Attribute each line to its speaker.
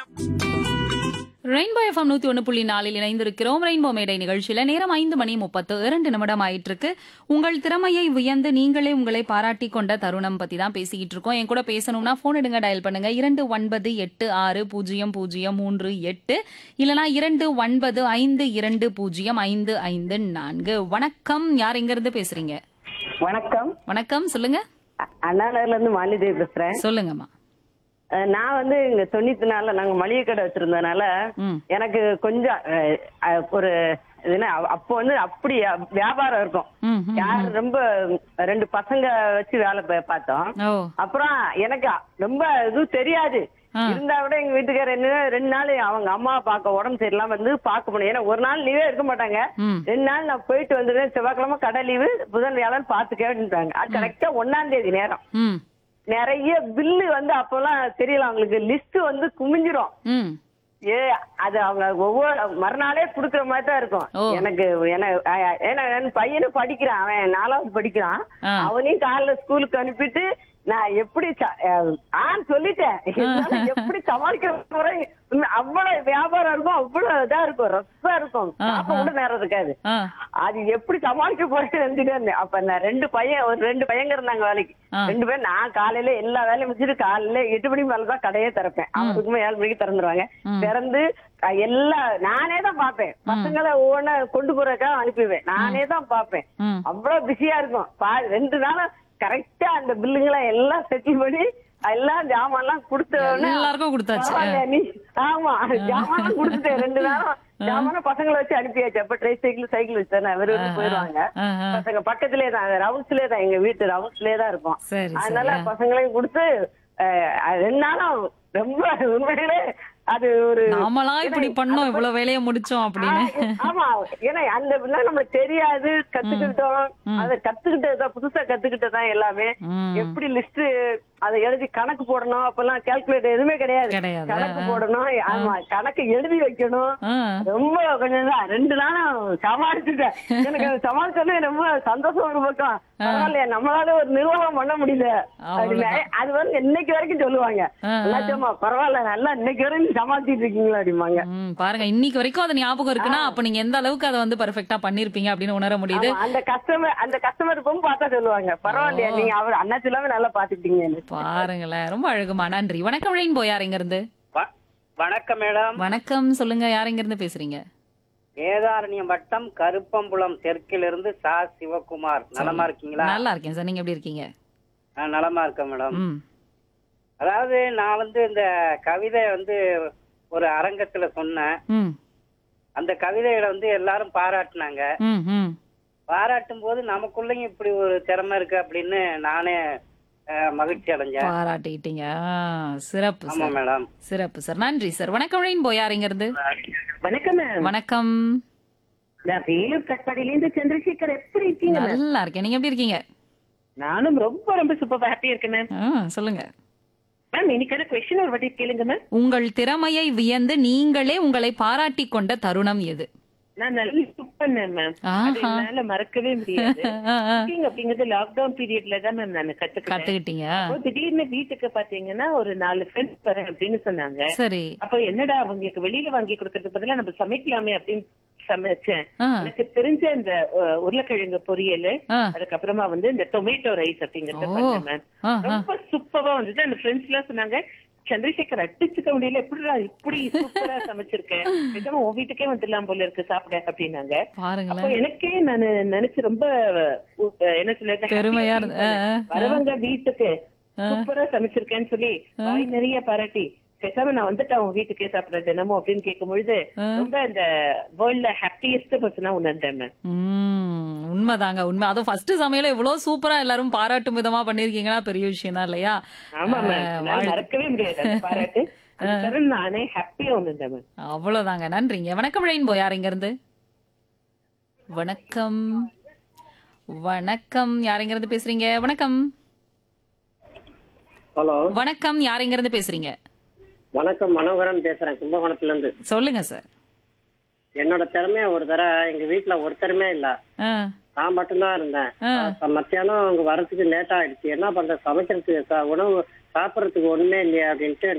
Speaker 1: Rainbow FM 101.4 இணைந்திருக்கிறோம். Rainbow மேடை நிகழ்ச்சியில நேரம் 5:32 ஆயிட்டு இருக்கு. உங்கள் திறமையை வியந்து நீங்களே உங்களை பாராட்டி கொண்ட தருணம் பத்தி தான் பேசிக்கிட்டு இருக்கோம். என் கூட பேசணும்னா போன் எடுங்க, டயல் பண்ணுங்க 29860038 இல்லனா 2952055554. வணக்கம், யார் எங்க இருந்து பேசுறீங்க?
Speaker 2: வணக்கம்.
Speaker 1: வணக்கம், சொல்லுங்க.
Speaker 2: அண்ணா நகர்ல இருந்து மாலிதேவி பேசுறேன்.
Speaker 1: சொல்லுங்கம்மா.
Speaker 2: நான் இங்க 94 நாங்க மளிகை கடை வச்சிருந்ததுனால எனக்கு கொஞ்சம் ஒரு இதுன்னா அப்போ அப்படி வியாபாரம் இருக்கும். யார் ரொம்ப 2 பசங்க வச்சு வேலை பார்த்தோம். அப்புறம் எனக்கு ரொம்ப இது தெரியாது. இருந்தா கூட எங்க வீட்டுக்காரர் என்ன 2 நாள் அவங்க அம்மா பார்க்க உடம்பு சரியில்லாம பார்க்க போனேன். ஏன்னா ஒரு நாள் லீவே இருக்க மாட்டாங்க. 2 நாள் நான் போயிட்டு வந்துடுவேன். செவ்வாய்க்கிழமை கடை லீவு, புதன் வியாழன் பாத்துக்கேன்ட்டாங்க. அது கரெக்டா 1ஆம் தேதி நேரம் நிறைய பில்லு அப்பெல்லாம் தெரியல அவங்களுக்கு லிஸ்ட் குமிஞ்சிரும். அது அவங்க ஒவ்வொரு மறுநாளே குடுக்கற மாதிரி தான் இருக்கும். எனக்கு என் பையனும் படிக்கிறான், அவன் 4வது படிக்கிறான். அவனையும் காலைல ஸ்கூலுக்கு அனுப்பிட்டு நான் எப்படி சொல்லிட்டேன் எப்படி சமாளிக்கிற முறை அவ்வளவு வியாபாரம் இருக்கும், அவ்வளவு இதா இருக்கும், ரஸ்ஸா இருக்கும், கூட நேரம் இருக்காது. அது எப்படி சமாளிக்க போறேன்னு அப்ப நான் 2 பையங்க இருந்தாங்க வேலைக்கு. 2 பேரும் நான் காலையில எல்லா வேலையும் முடிச்சுட்டு காலையில 8 மணிக்கு மேலதான் கடையே திறப்பேன். அவனுக்குமே 7 மணிக்கு திறந்துருவாங்க. திறந்து எல்லாம் நானே தான் பாப்பேன். பசங்களை ஒவ்வொன்னா கொண்டு போறதுக்காக அனுப்பிடுவேன். நானே தான் பாப்பேன். அவ்வளவு பிஸியா இருக்கும். 2 நாளும் கரெக்டா அந்த பில்லுங்களை எல்லாம் செட்டில் பண்ணி எல்லாம் ஜாமான் எல்லாம்
Speaker 1: எல்லாருக்கும் கொடுத்தாச்சு.
Speaker 2: ஆமா, ஜாமான் கொடுத்துட்டேன். 2 நாளும் ஜாமான பசங்களை வச்சு அனுப்பியாச்சு. அப்ப சைக்கிள் வச்சு போயிருவாங்க. பசங்க பக்கத்திலே தான், ரவுண்ட்ஸ்லயே தான், எங்க வீட்டு ரவுண்ட்ஸ்லயே தான் இருக்கும். அதனால பசங்களையும் கொடுத்து 2 நாளும் ரொம்ப உண்மையிலே அது ஒரு
Speaker 1: நாமளா இப்படி பண்ணோம், இவ்வளவு வேலையை முடிச்சோம் அப்படின்னு.
Speaker 2: ஆமா, ஏன்னா அந்த நம்மளுக்கு தெரியாது, கத்துக்கிட்டோம். அதை கத்துக்கிட்டதுதான், புதுசா கத்துக்கிட்டதான் எல்லாமே. எப்படி லிஸ்ட் அதை எழுதி கணக்கு போடணும். அப்பெல்லாம் கால்குலேட்டர் எதுவுமே கிடையாது. கணக்கு போடணும். ஆமா, கணக்கு எழுதி வைக்கணும். ரொம்ப கொஞ்சம் தான் 2 நாளும் சமாளிச்சுட்டேன். எனக்கு சமாளிச்சோன்னே ரொம்ப சந்தோஷம். ஒரு பக்கம் பரவாயில்லையா, நம்மளால ஒரு நிர்வாகம் பண்ண முடியல அப்படின்னு. அது இன்னைக்கு வரைக்கும் சொல்லுவாங்க, எல்லாச்சுமா பரவாயில்ல, நல்லா இன்னைக்கு வரைக்கும் சமாளிச்சிட்டு இருக்கீங்களா அப்படிம்பாங்க.
Speaker 1: பாருங்க, இன்னைக்கு வரைக்கும் அது ஞாபகம் இருக்குன்னா அப்ப நீங்க எந்த அளவுக்கு அதை பெர்ஃபெக்ட்டா பண்ணிருப்பீங்க அப்படின்னு உணர முடியுது.
Speaker 2: அந்த கஸ்டமருக்கும் பார்த்தா சொல்லுவாங்க, பரவாயில்லையா நீங்க அவர் அண்ணாச்சி எல்லாமே நல்லா பாத்துக்கிட்டீங்க.
Speaker 1: பாருங்களேன், ரொம்ப அழகுமா. நன்றி. வணக்கம் ரெயின்போ, யார் எங்க இருந்து?
Speaker 3: வணக்கம் மேடம்.
Speaker 1: வணக்கம், சொல்லுங்க. யார் எங்க இருந்து பேசுறீங்க?
Speaker 3: வேதாரண்யம் வட்டம் கருப்பம்புலம் தெற்கிலிருந்து சா சிவகுமார். நலமா இருக்கீங்களா?
Speaker 1: நல்லா இருக்கேன் சார், நீங்க எப்படி இருக்கீங்க?
Speaker 3: நலமா இருக்கேன் மேடம். அதாவது நான் இந்த கவிதை ஒரு அரங்கத்துல சொன்னேன். அந்த கவிதைகளை எல்லாரும் பாராட்டினாங்க. பாராட்டும் போது நமக்குள்ளயும் இப்படி ஒரு திறமை இருக்கு அப்படின்னு நானே மகிழ்ச்சி அடைஞ்சேன்.
Speaker 1: பாராட்டிட்டீங்க, சிறப்பு.
Speaker 3: ஆமா மேடம்,
Speaker 1: சிறப்பு சார், நன்றி சார். வணக்கம் ரெயின்போ, யார் எங்க இருந்து?
Speaker 2: வணக்கம்.
Speaker 1: வணக்கம்,
Speaker 2: வேலூர் கட்பாடியிலிருந்து சந்திரசேகர். எப்படி இருக்கீங்க?
Speaker 1: நல்லா இருக்கேன், நீங்க எப்படி இருக்கீங்க?
Speaker 2: நானும் ரொம்ப ரொம்ப சூப்பர் ஹாப்பியா இருக்கேன் மேம்.
Speaker 1: சொல்லுங்க
Speaker 2: மேம். இன்னைக்கான क्वेश्चन ஒரு வாட்டி கேளுங்க மேம்.
Speaker 1: உங்கள் திறமையை வியந்து நீங்களே உங்களை பாராட்டி கொண்ட தருணம் எது?
Speaker 2: நான் நல்லா குக் பண்ணேன் மேம். அதனால மறக்கவே முடியாது. குக்கிங் அப்படிங்கிறது லாக்டவுன் பீரியட்ல தான் மேம் நான் கத்துக்கிட்டீங்க. திடீர்னு வீட்டுக்கு பாத்தீங்கன்னா ஒரு 4 ஃப்ரெண்ட்ஸ் வரேன் அப்படின்னு சொன்னாங்க.
Speaker 1: சரி.
Speaker 2: அப்ப என்னடா அவங்களுக்கு வெளியில வாங்கி கொடுக்கறதுக்கு பதிலா நம்ம சமைக்கலாமே அப்படின்னு சமைச்சேன். எனக்கு தெரிஞ்ச இந்த உருளைக்கிழங்கு பொரியல், அதுக்கப்புறமா இந்த டொமேட்டோ ரைஸ் அப்படிங்கறது பண்ணேன் மேம். ரொம்ப சூப்பரா வந்துட்டு அந்த ஃப்ரெண்ட்ஸ் எல்லாம் சொன்னாங்க, சந்திரசேகர் அடிச்சுக்க முடியல, எப்படிடா இப்படி சூப்பரா சமைச்சிருக்கேன், உன் வீட்டுக்கே வந்துடலாம் போல இருக்கு சாப்பிட அப்படின்னாங்க. அப்ப எனக்கே நான் நினைச்சு ரொம்ப என்ன சொல்ல, வரவங்க வீட்டுக்கு சூப்பரா சமைச்சிருக்கேன்னு சொல்லி வாய் நிறைய பாராட்டி பேசாம நான் வந்துட்டேன் உங்க வீட்டுக்கே சாப்பிட தினமும் அப்படின்னு கேட்கும் பொழுது ரொம்ப இந்த வேர்ல்ட்ல ஹாப்பியஸ்ட் பர்சனா உணர்ந்தேன்.
Speaker 1: உண்மைதாங்க, உண்மை. அதுவும் ஃபர்ஸ்ட் சமையல இவ்வளவு சூப்பரா எல்லாரும் பாராட்டும் விதமா பண்ணிருக்கீங்கன்னா பெரிய விஷயம் தான் இல்லையா?
Speaker 2: ஆமா மேம், மறக்கவே முடியாது பாராட்டு. நானே ஹாப்பியா உணர்ந்தேன்.
Speaker 1: அவ்வளவுதாங்க, நன்றிங்க. வணக்கம் ரெயின்போ, யார் எங்க இருந்து? வணக்கம். வணக்கம், யார் எங்க இருந்து பேசுறீங்க? வணக்கம்.
Speaker 4: ஹலோ,
Speaker 1: வணக்கம், யார் எங்க இருந்து பேசுறீங்க?
Speaker 4: வணக்கம், மனோகரன் பேசுறேன், கும்பகோணத்துல இருந்து.
Speaker 1: சொல்லுங்க சார்.
Speaker 4: என்னோட திறமைய ஒரு தடவை எங்க வீட்டுல ஒருத்தருமே இல்ல, நான் மட்டும்தான் இருந்தேன். மத்தியானம் அங்க வரதுக்கு லேட் ஆயிடுச்சு. என்ன பண்ற, சமைக்கிறதுக்கு உணவு சாப்பிடறதுக்கு ஒண்ணுமே இல்லையா அப்படின்ட்டு